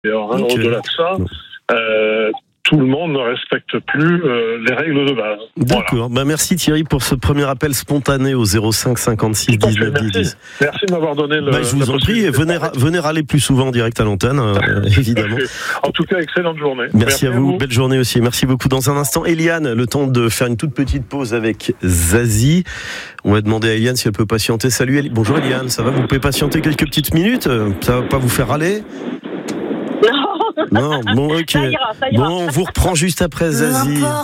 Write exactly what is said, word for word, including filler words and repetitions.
Okay. Au-delà de ça, euh, tout le monde ne respecte plus euh, les règles de base. D'accord. Voilà. Bah, merci Thierry pour ce premier appel spontané au zéro cinq cinquante-six dix-neuf dix dix. Merci de m'avoir donné le. Bah, je vous en prie, venez, ra- venez râler plus souvent en direct à l'antenne, euh, évidemment. En tout cas, excellente journée. Merci, Merci à, vous. à vous, belle journée aussi. Merci beaucoup. Dans un instant, Eliane, le temps de faire une toute petite pause avec Zazie. On va demander à Eliane si elle peut patienter. Salut, Eli- bonjour Eliane, ça va? Vous pouvez patienter quelques petites minutes? Ça va pas vous faire râler? Non. Non, bon, ok. Ça ira, ça ira. Bon, on vous reprend juste après Zazie.